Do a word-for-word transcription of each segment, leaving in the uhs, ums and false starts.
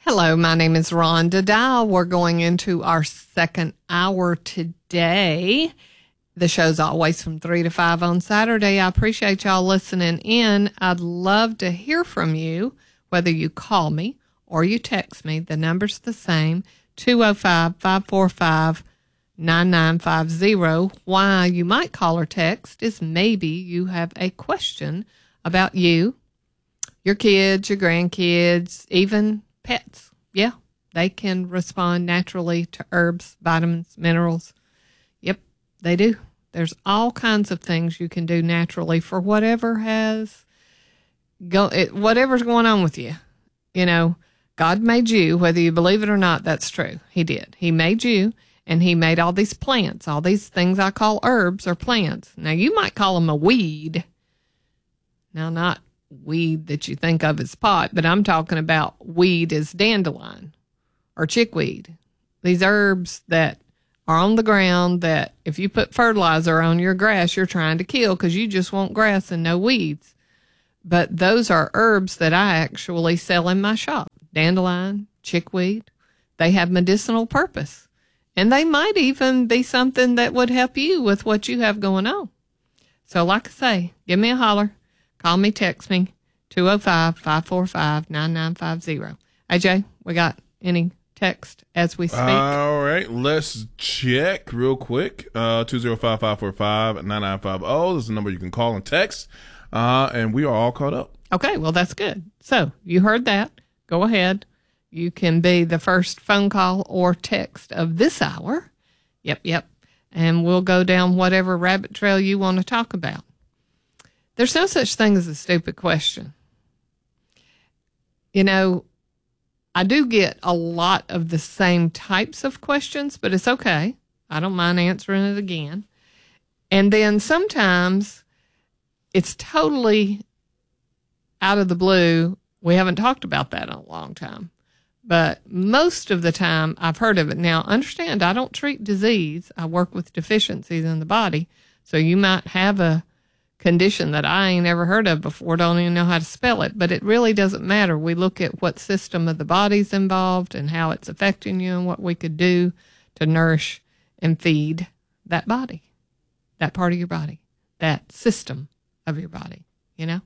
Hello, my name is Rhonda Dial. We're going into our second hour today. The show's always from three to five on Saturday. I appreciate y'all listening in. I'd love to hear from you, whether you call me or you text me. The number's the same, two oh five, five four five, nine nine five zero. Why you might call or text is maybe you have a question about you, your kids, your grandkids, even pets. Yeah, they can respond naturally to herbs, vitamins, minerals. Yep, they do. There's all kinds of things you can do naturally for whatever has go, it, whatever's going on with you. You know, God made you, whether you believe it or not, that's true. He did. He made you, and he made all these plants. All these things I call herbs or plants. Now, you might call them a weed. Now, not weed that you think of as pot, but I'm talking about weed as dandelion or chickweed. These herbs that are on the ground that if you put fertilizer on your grass, you're trying to kill because you just want grass and no weeds. But those are herbs that I actually sell in my shop. Dandelion, chickweed, they have medicinal purpose. And they might even be something that would help you with what you have going on. So like I say, give me a holler. Call me, text me, two oh five, five four five, nine nine five zero. A J, we got any text as we speak? All right, let's check real quick. Uh, two oh five, five four five, nine nine five zero. This is the number you can call and text. Uh, and we are all caught up. Okay, well, that's good. So you heard that. Go ahead. You can be the first phone call or text of this hour. Yep, yep. And we'll go down whatever rabbit trail you want to talk about. There's no such thing as a stupid question. You know, I do get a lot of the same types of questions, but it's okay. I don't mind answering it again. And then sometimes it's totally out of the blue. We haven't talked about that in a long time. But most of the time I've heard of it. Now, understand, I don't treat disease. I work with deficiencies in the body. So you might have a condition that I ain't ever heard of before, don't even know how to spell it, but it really doesn't matter. We look at what system of the body's involved and how it's affecting you and what we could do to nourish and feed that body, that part of your body, that system of your body, you know?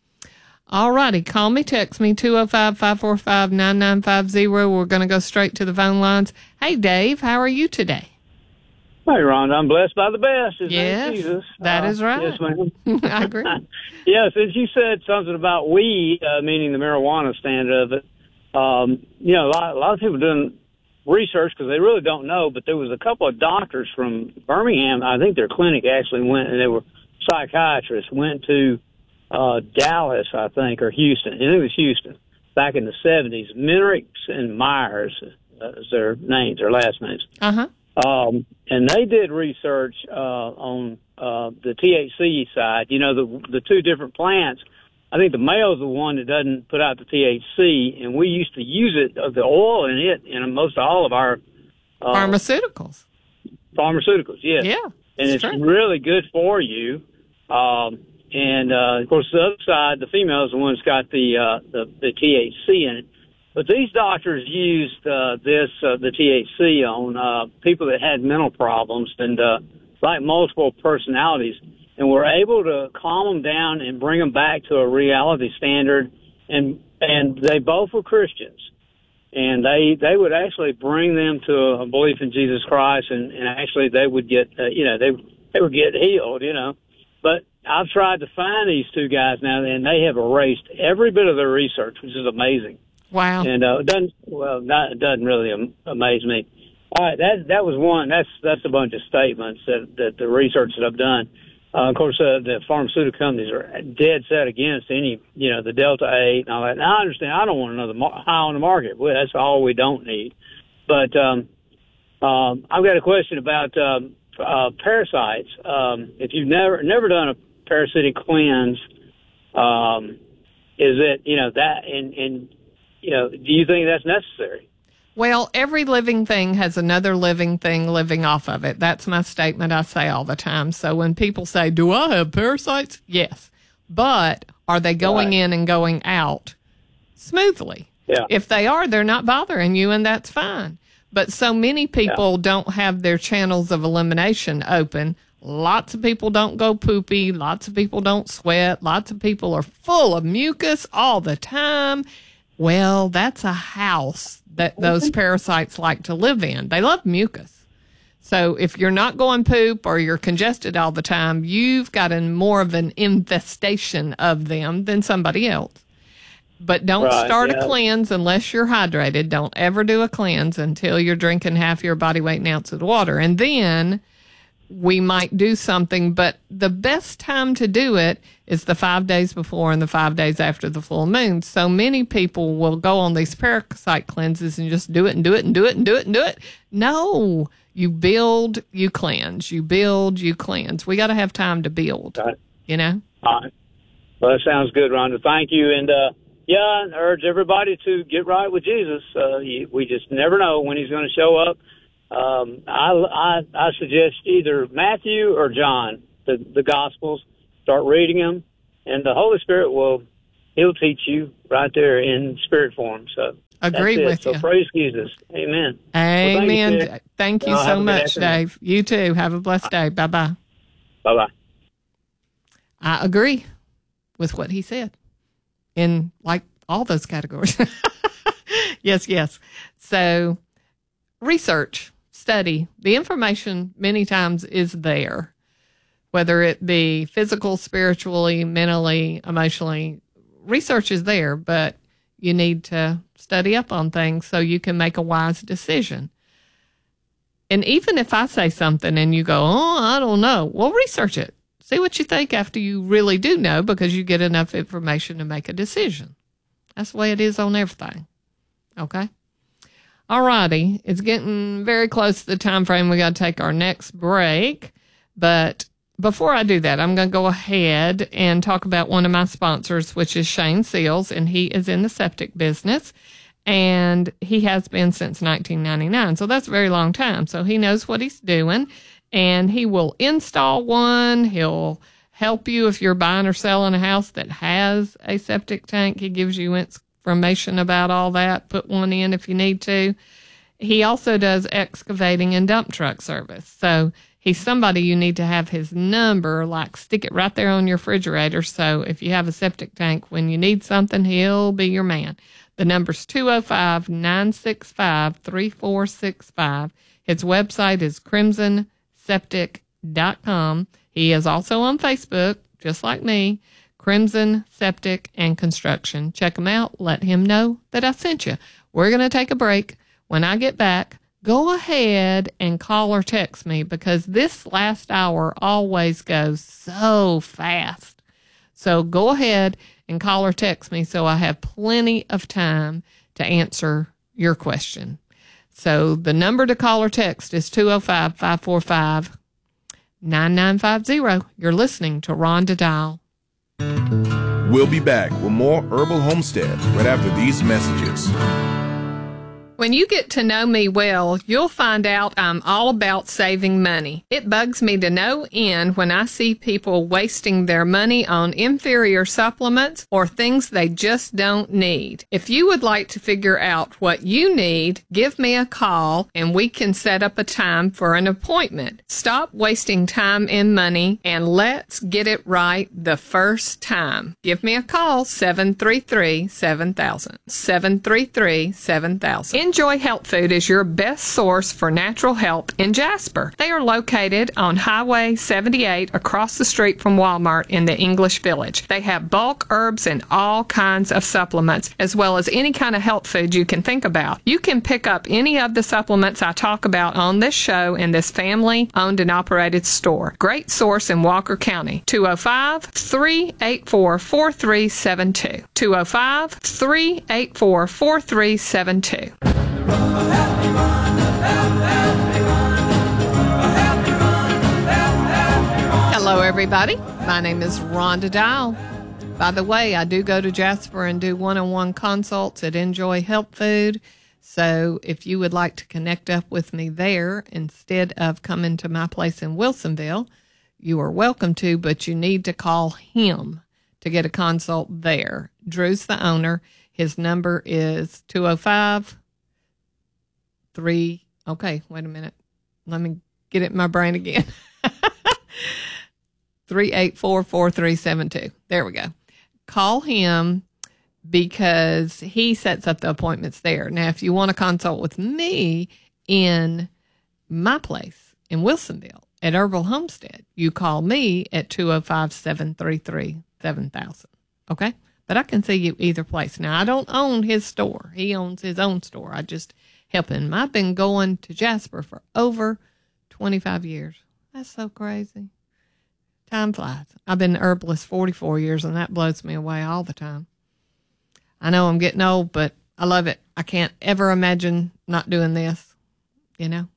All righty, call me, text me, two oh five, five four five, nine nine five zero. We're going to go straight to the phone lines. Hey, Dave, how are you today? Hey, Rhonda, I'm blessed by the best. His yes, name is Jesus. that uh, is right. Yes, ma'am. I agree. Yeah, since you said something about weed, uh, meaning the marijuana stand of it, um, you know, a lot, a lot of people doing research because they really don't know, but there was a couple of doctors from Birmingham. I think their clinic actually went, and they were psychiatrists, went to uh, Dallas, I think, or Houston. I think it was Houston, back in the seventies. Minrix and Myers uh, is their names, their last names. Uh-huh. Um, and they did research uh, on uh, the T H C side. You know, the the two different plants. I think the male is the one that doesn't put out the T H C, and we used to use it, uh, the oil in it, in most all of our uh, pharmaceuticals. Pharmaceuticals, yes. Yeah, and it's true. really good for you. Um, and uh, of course, the other side, the female is the one that's got the uh, the, the T H C in it. But these doctors used uh, this, uh, the T H C, on uh, people that had mental problems and uh, like multiple personalities, and were able to calm them down and bring them back to a reality standard. And and they both were Christians, and they they would actually bring them to a belief in Jesus Christ, and, and actually they would get uh, you know they they would get healed, you know. But I've tried to find these two guys now, and they have erased every bit of their research, which is amazing. Wow. And uh, it doesn't well, not, it doesn't really am- amaze me. All right, that that was one. That's that's a bunch of statements that that the research that I've done. Uh, of course, uh, the pharmaceutical companies are dead set against any, you know, the Delta eight and all that. Now, I understand. I don't want another mar- high on the market. Well, that's all we don't need. But um, um, I've got a question about um, uh, parasites. Um, if you've never never done a parasitic cleanse, um, is it, you know, that and and you know, do you think that's necessary? Well, every living thing has another living thing living off of it. That's my statement I say all the time. So when people say, do I have parasites? Yes. But are they going right. in and going out smoothly? Yeah. If they are, they're not bothering you, and that's fine. But so many people yeah. don't have their channels of elimination open. Lots of people don't go poopy. Lots of people don't sweat. Lots of people are full of mucus all the time. Well, that's a house that those parasites like to live in. They love mucus. So if you're not going poop or you're congested all the time, you've got a, more of an infestation of them than somebody else. But don't right, start yeah. a cleanse unless you're hydrated. Don't ever do a cleanse until you're drinking half your body weight in ounces of water. And then we might do something, but the best time to do it is the five days before and the five days after the full moon. So many people will go on these parasite cleanses and just do it and do it and do it and do it and do it. No, you build, you cleanse. You build, you cleanse. We got to have time to build, right. you know? All right. Well, that sounds good, Rhonda. Thank you. And, uh, yeah, I urge everybody to get right with Jesus. Uh, we just never know when he's going to show up. Um, I, I, I suggest either Matthew or John, the, the Gospels. Start reading them, and the Holy Spirit will, he'll teach you right there in spirit form. So agree with so you. So praise Jesus. Amen. Amen. Well, thank you, thank you so much, Dave. You too. Have a blessed day. Bye-bye. Bye-bye. I agree with what he said in like all those categories. Yes, yes. So research, study, the information many times is there, whether it be physical, spiritually, mentally, emotionally. Research is there, but you need to study up on things so you can make a wise decision. And even if I say something and you go, oh, I don't know, well, research it. See what you think after you really do know, because you get enough information to make a decision. That's the way it is on everything. Okay? All righty. It's getting very close to the time frame. We got to take our next break. But before I do that, I'm going to go ahead and talk about one of my sponsors, which is Shane Seals, and he is in the septic business, and he has been since nineteen ninety-nine. So that's a very long time. So he knows what he's doing, and he will install one. He'll help you if you're buying or selling a house that has a septic tank. He gives you information about all that. Put one in if you need to. He also does excavating and dump truck service. So he's somebody you need to have his number, like stick it right there on your refrigerator. So if you have a septic tank, when you need something, he'll be your man. The number's two oh five, nine six five, three four six five. His website is crimson septic dot com. He is also on Facebook, just like me, Crimson Septic and Construction. Check him out. Let him know that I sent you. We're going to take a break. When I get back, go ahead and call or text me, because this last hour always goes so fast. So go ahead and call or text me so I have plenty of time to answer your question. So the number to call or text is two oh five, five four five, nine nine five zero. You're listening to Rhonda Dial. We'll be back with more Herbal Homestead right after these messages. When you get to know me well, you'll find out I'm all about saving money. It bugs me to no end when I see people wasting their money on inferior supplements or things they just don't need. If you would like to figure out what you need, give me a call and we can set up a time for an appointment. Stop wasting time and money and let's get it right the first time. Give me a call, seven three three, seven thousand, seven three three, seven thousand. Enjoy Health Food is your best source for natural health in Jasper. They are located on Highway seventy-eight across the street from Walmart in the English Village. They have bulk herbs and all kinds of supplements, as well as any kind of health food you can think about. You can pick up any of the supplements I talk about on this show in this family-owned and operated store. Great source in Walker County. two oh five, three eight four, four three seven two. two oh five, three eight four, four three seven two. Hello, everybody. My name is Rhonda Dial. By the way, I do go to Jasper and do one-on-one consults at Enjoy Health Food. So if you would like to connect up with me there instead of coming to my place in Wilsonville, you are welcome to, but you need to call him to get a consult there. Drew's the owner. His number is two oh five, three Okay, wait a minute. Let me get it in my brain again. three eight four, four three seven two. There we go. Call him because he sets up the appointments there. Now, if you want to consult with me in my place in Wilsonville at Herbal Homestead, you call me at two oh five, seven three three, seven thousand. Okay? But I can see you either place. Now, I don't own his store. He owns his own store. I just help him. I've been going to Jasper for over twenty-five years. That's so crazy. Time flies. I've been an herbalist forty-four years, and that blows me away all the time. I know I'm getting old, but I love it. I can't ever imagine not doing this, you know?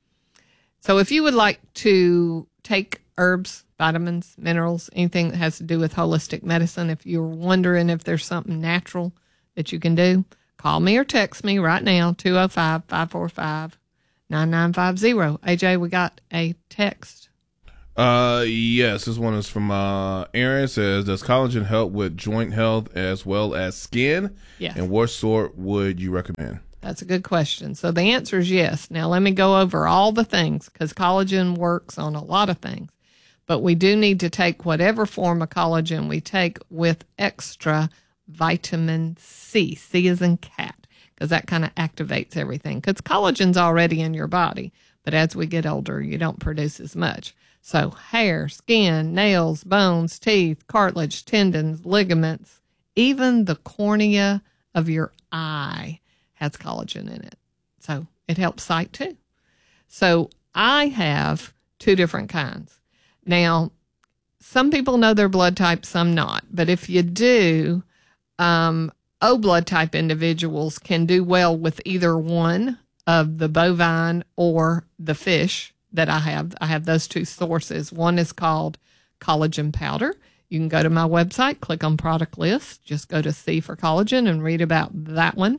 So if you would like to take herbs, vitamins, minerals, anything that has to do with holistic medicine, if you're wondering if there's something natural that you can do, call me or text me right now, two oh five, five four five, nine nine five zero. A J, we got a text. Uh, yes, this one is from uh, Aaron. It says, does collagen help with joint health as well as skin? Yes. And what sort would you recommend? That's a good question. So the answer is yes. Now let me go over all the things because collagen works on a lot of things. But we do need to take whatever form of collagen we take with extra vitamin C. C is in cat because that kind of activates everything. Because collagen's already in your body, but as we get older, you don't produce as much. So hair, skin, nails, bones, teeth, cartilage, tendons, ligaments, even the cornea of your eye has collagen in it. So it helps sight too. So I have two different kinds. Now, some people know their blood type, some not. But if you do, um, O blood type individuals can do well with either one of the bovine or the fish that I have. I have those two sources. One is called collagen powder. You can go to my website, click on product list, just go to C for collagen and read about that one.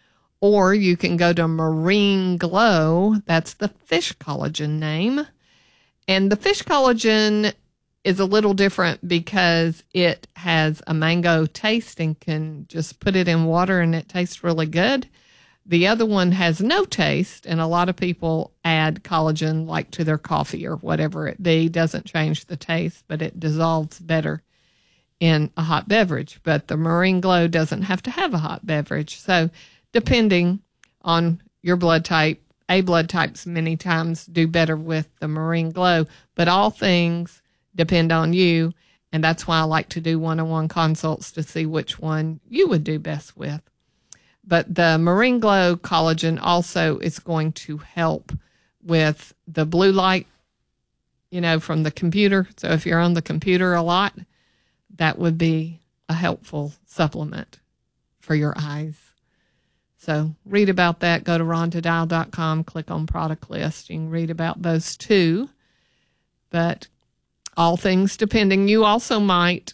Or you can go to Marine Glow. That's the fish collagen name. And the fish collagen is a little different because it has a mango taste and can just put it in water and it tastes really good. The other one has no taste, and a lot of people add collagen like to their coffee or whatever it be. Doesn't change the taste, but it dissolves better in a hot beverage. But the Marine Glow doesn't have to have a hot beverage. So depending on your blood type, A blood types many times do better with the Marine Glow, but all things depend on you, and that's why I like to do one-on-one consults to see which one you would do best with. But the Marine Glow collagen also is going to help with the blue light, you know, from the computer. So if you're on the computer a lot, that would be a helpful supplement for your eyes. So read about that. Go to rhonda dial dot com, click on product list. You can read about those too. But all things depending. You also might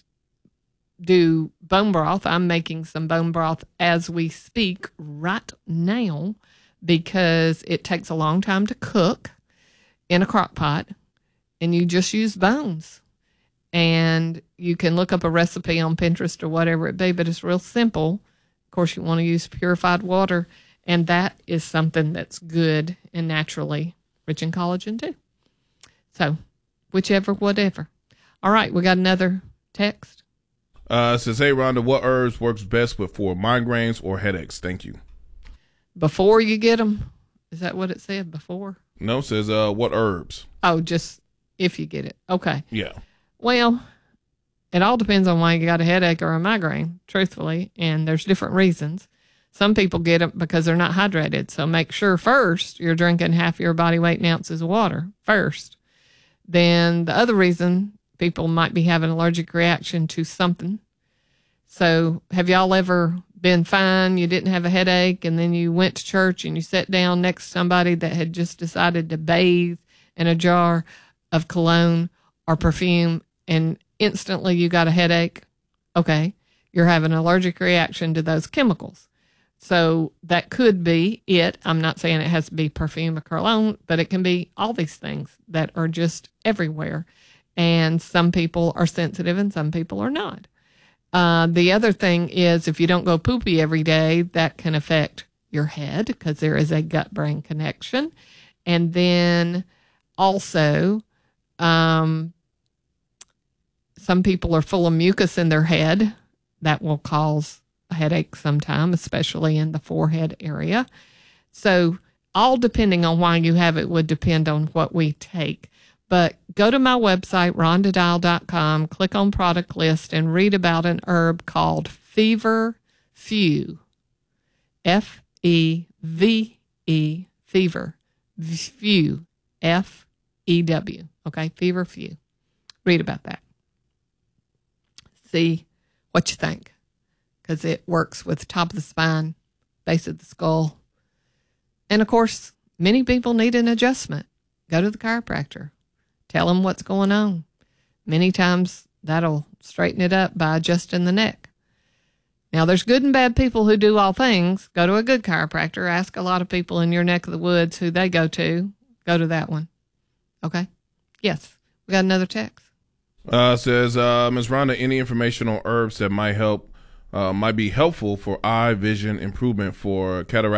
do bone broth. I'm making some bone broth as we speak right now because it takes a long time to cook in a crock pot, and you just use bones. And you can look up a recipe on Pinterest or whatever it be, but it's real simple. Of course, you want to use purified water, and that is something that's good and naturally rich in collagen too. So whichever, whatever. All right, we got another text. Uh, it says, hey, Rhonda, what herbs works best with for migraines or headaches? Thank you. Before you get them? Is that what it said, before? No, it says, uh, what herbs? Oh, just if you get it. Okay. Yeah. Well, it all depends on why you got a headache or a migraine, truthfully, and there's different reasons. Some people get it because they're not hydrated, so make sure first you're drinking half your body weight in ounces of water first. Then the other reason people might be having an allergic reaction to something. So have y'all ever been fine, you didn't have a headache, and then you went to church and you sat down next to somebody that had just decided to bathe in a jar of cologne or perfume, and instantly you got a headache? Okay, you're having an allergic reaction to those chemicals. So that could be it. I'm not saying it has to be perfume or cologne, but it can be all these things that are just everywhere. And some people are sensitive and some people are not. Uh, the other thing is if you don't go poopy every day, that can affect your head because there is a gut-brain connection. And then also, um, some people are full of mucus in their head. That will cause a headache sometime, especially in the forehead area. So all depending on why you have it would depend on what we take. But go to my website, rhonda dial dot com, click on product list, and read about an herb called Fever Few. F E V E, Fever Few, F E W. Okay, Fever Few. Read about that. See what you think, because it works with top of the spine, base of the skull. And, of course, many people need an adjustment. Go to the chiropractor. Tell them what's going on. Many times that'll straighten it up by adjusting the neck. Now, there's good and bad people who do all things. Go to a good chiropractor. Ask a lot of people in your neck of the woods who they go to. Go to that one. Okay? Yes. We got another text. Uh, says, uh, Miz Rhonda, any information on herbs that might help, uh, might be helpful for eye vision improvement for cataract